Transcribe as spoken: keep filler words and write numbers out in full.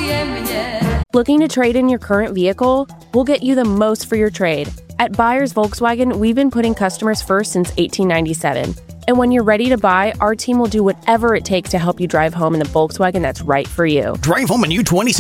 Looking to trade in your current vehicle? We'll get you the most for your trade. At Buyers Volkswagen, we've been putting customers first since eighteen ninety-seven. And when you're ready to buy, our team will do whatever it takes to help you drive home in the Volkswagen that's right for you. Drive home a new twenty